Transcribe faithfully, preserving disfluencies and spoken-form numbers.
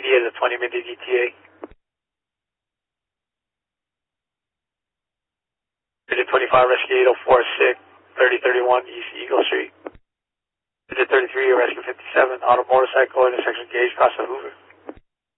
D as a twenty minute E T A. Digit twenty-five, rescue eight oh four, sick, thirty thirty-one East Eagle Street. Digit thirty-three, rescue fifty-seven, auto motorcycle, intersection gauge, Casa Hoover.